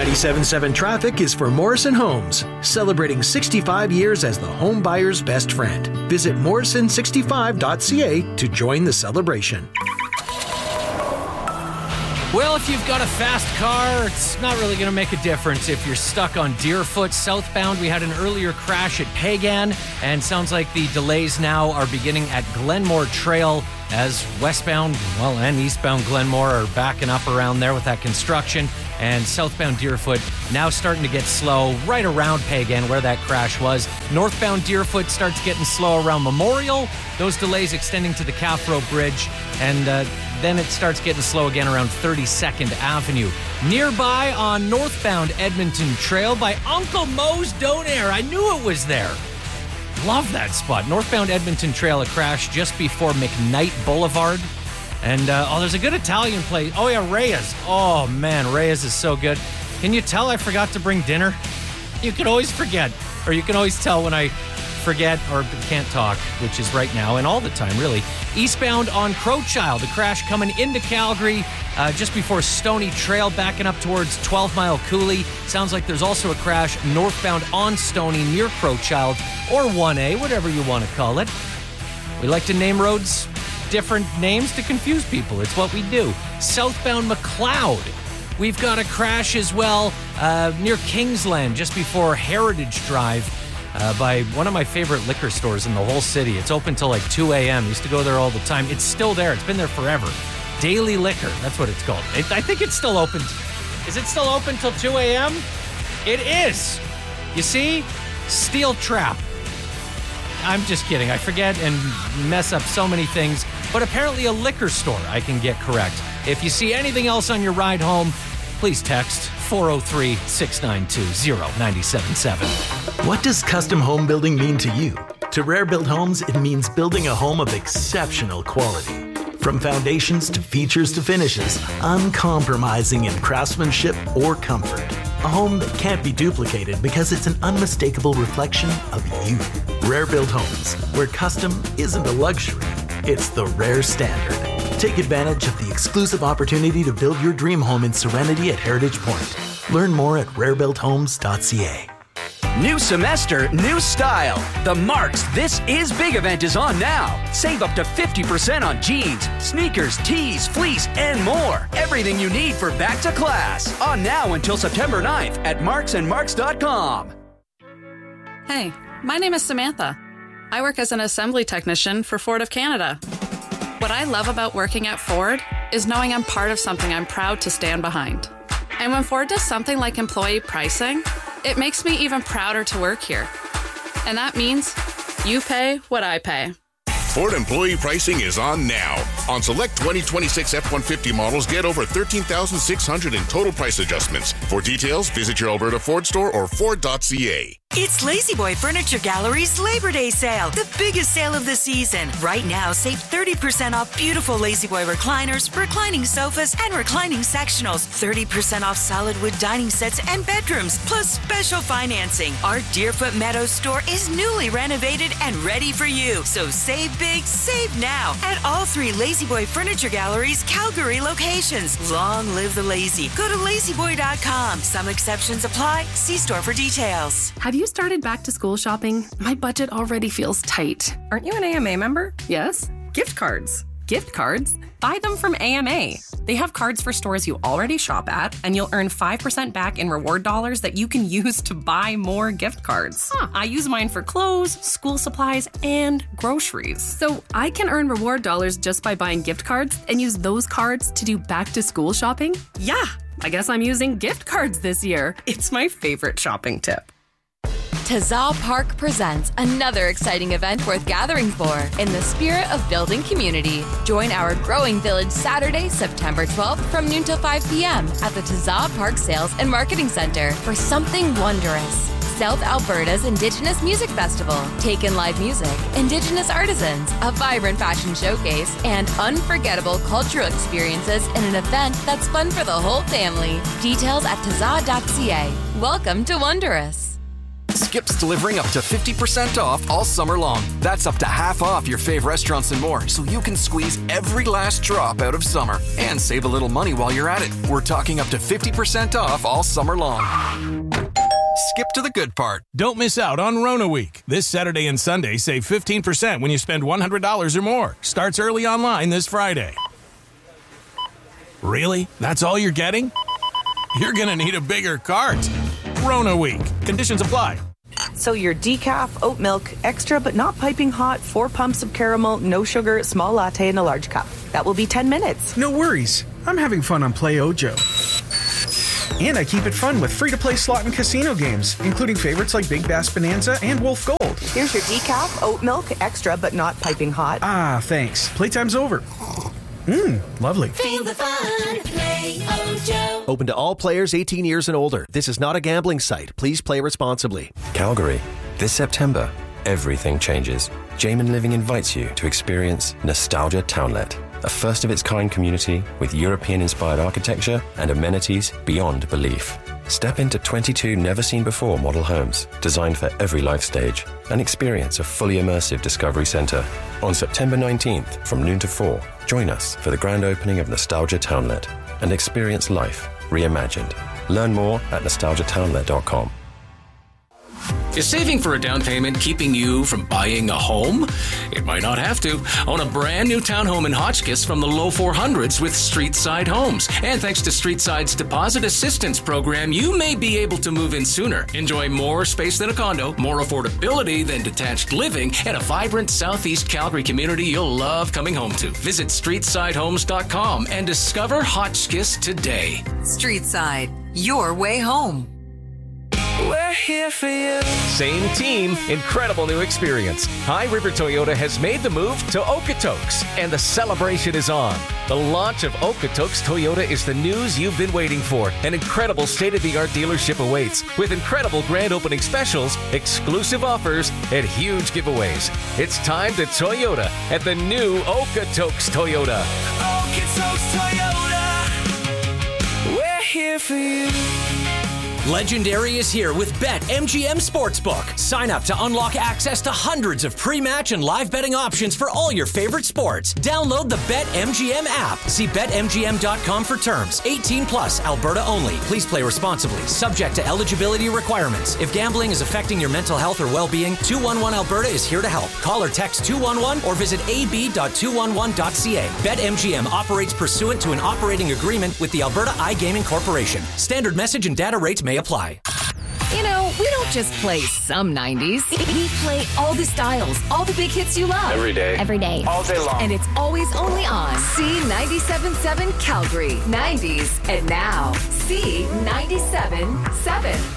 97.7 Traffic is for Morrison Homes, celebrating 65 years as the home buyer's best friend. Visit morrison65.ca to join the celebration. Well, if you've got a fast car, it's not really going to make a difference if you're stuck on Deerfoot southbound. We had an earlier crash at Pagan, and sounds like the delays now are beginning at Glenmore Trail as westbound, and eastbound Glenmore are backing up around there with that construction. And southbound Deerfoot now starting to get slow right around Pagan where that crash was. Northbound Deerfoot starts getting slow around Memorial. Those delays extending to the Caffro Bridge. And then it starts getting slow again around 32nd Avenue. Nearby on northbound Edmonton Trail by Uncle Moe's Donair. I knew it was there. Love that spot. Northbound Edmonton Trail, a crash just before McKnight Boulevard. And, there's a good Italian place. Oh, yeah, Reyes. Oh, man, Reyes is so good. Can you tell I forgot to bring dinner? You can always forget, or you can always tell when I forget or can't talk, which is right now and all the time, really. Eastbound on Crowchild, a crash coming into Calgary just before Stony Trail, backing up towards 12 Mile Coulee. Sounds like there's also a crash northbound on Stony near Crowchild, or 1A, whatever you want to call it. We like to name roads different names to confuse people. It's what we do. Southbound McLeod. We've got a crash as well near Kingsland, just before Heritage Drive, by one of my favorite liquor stores in the whole city. It's open till like 2 a.m. Used to go there all the time. It's still there. It's been there forever. Daily Liquor. That's what it's called. I think it's still open. Is it still open till 2 a.m.? It is. You see? Steel Trap. I'm just kidding. I forget and mess up so many things. But apparently a liquor store I can get correct. If you see anything else on your ride home, please text 403-692-0977. What does custom home building mean to you? To Rare Built Homes, it means building a home of exceptional quality. From foundations to features to finishes, uncompromising in craftsmanship or comfort. A home that can't be duplicated because it's an unmistakable reflection of you. Rare Built Homes, where custom isn't a luxury, it's the rare standard. Take advantage of the exclusive opportunity to build your dream home in serenity at Heritage Point. Learn more at rarebuilthomes.ca. New semester, new style. The Mark's This Is Big event is on now. Save up to 50% on jeans, sneakers, tees, fleece, and more. Everything you need for back to class. On now until September 9th at marksandmarks.com. Hey, my name is Samantha. I work as an assembly technician for Ford of Canada. What I love about working at Ford is knowing I'm part of something I'm proud to stand behind. And when Ford does something like employee pricing, it makes me even prouder to work here. And that means you pay what I pay. Ford employee pricing is on now. On select 2026 F-150 models, get over $13,600 in total price adjustments. For details, visit your Alberta Ford store or Ford.ca. It's La-Z-Boy Furniture Gallery's Labor Day sale, the biggest sale of the season. Right now, save 30% off beautiful La-Z-Boy recliners, reclining sofas, and reclining sectionals. 30% off solid wood dining sets and bedrooms, plus special financing. Our Deerfoot Meadows store is newly renovated and ready for you. So save big, save now at all three La-Z-Boy Furniture Gallery's Calgary locations. Long live the lazy. Go to lazyboy.com. Some exceptions apply. See store for details. Have you started back to school shopping? My budget already feels tight. Aren't you an AMA member? Yes. Gift cards. Gift cards? Buy them from AMA. They have cards for stores you already shop at, and you'll earn 5% back in reward dollars that you can use to buy more gift cards. I use mine for clothes, school supplies, and groceries. So I can earn reward dollars just by buying gift cards and use those cards to do back to school shopping? Yeah. I guess I'm using gift cards this year. It's my favorite shopping tip. Tazaw Park presents another exciting event worth gathering for in the spirit of building community. Join our growing village Saturday, September 12th from noon till 5 p.m. at the Tazaw Park Sales and Marketing Center for something wondrous. South Alberta's Indigenous Music Festival, Take In Live Music, Indigenous Artisans, a vibrant fashion showcase, and unforgettable cultural experiences in an event that's fun for the whole family. Details at tazaw.ca. Welcome to Wondrous. Skip's delivering up to 50% off all summer long. That's up to half off your fave restaurants and more, so you can squeeze every last drop out of summer and save a little money while you're at it. We're talking up to 50% off all summer long. Skip to the good part. Don't miss out on Rona Week. This Saturday and Sunday, save 15% when you spend $100 or more. Starts early online this Friday. Really? That's all you're getting? You're going to need a bigger cart. Rona Week. Conditions apply. So your decaf, oat milk, extra but not piping hot, 4 pumps of caramel, no sugar, small latte in a large cup. That will be 10 minutes. No worries. I'm having fun on Play Ojo. And I keep it fun with free-to-play slot and casino games, including favorites like Big Bass Bonanza and Wolf Gold. Here's your decaf, oat milk, extra but not piping hot. Ah, thanks. Playtime's over. Lovely. Feel the fun. Play Ojo. Open to all players 18 years and older. This is not a gambling site. Please play responsibly. Calgary. This September, everything changes. Jamin Living invites you to experience Nostalgia Townlet, a first-of-its-kind community with European-inspired architecture and amenities beyond belief. Step into 22 never-seen-before model homes designed for every life stage and experience a fully immersive Discovery Centre. On September 19th from noon to 4, join us for the grand opening of Nostalgia Townlet and experience life reimagined. Learn more at nostalgiatownlet.com. Is saving for a down payment keeping you from buying a home? It might not have to. Own a brand new townhome in Hotchkiss from the low 400s with Streetside Homes. And thanks to Streetside's Deposit Assistance Program, you may be able to move in sooner. Enjoy more space than a condo, more affordability than detached living, and a vibrant Southeast Calgary community you'll love coming home to. Visit StreetsideHomes.com and discover Hotchkiss today. Streetside, your way home. We're here for you. Same team, incredible new experience. High River Toyota has made the move to Okotoks, and the celebration is on. The launch of Okotoks Toyota is the news you've been waiting for. An incredible state-of-the-art dealership awaits, with incredible grand opening specials, exclusive offers, and huge giveaways. It's time to Toyota at the new Okotoks Toyota. Okotoks Toyota. We're here for you. Legendary is here with BetMGM Sportsbook. Sign up to unlock access to hundreds of pre-match and live betting options for all your favorite sports. Download the BetMGM app. See BetMGM.com for terms. 18 plus, Alberta only. Please play responsibly. Subject to eligibility requirements. If gambling is affecting your mental health or well-being, 211 Alberta is here to help. Call or text 211 or visit ab.211.ca. BetMGM operates pursuant to an operating agreement with the Alberta iGaming Corporation. Standard message and data rates may apply. You know, we don't just play some 90s. We play all the styles, all the big hits you love. Every day. Every day. All day long. And it's always only on C97.7 Calgary. 90s and now C97.7.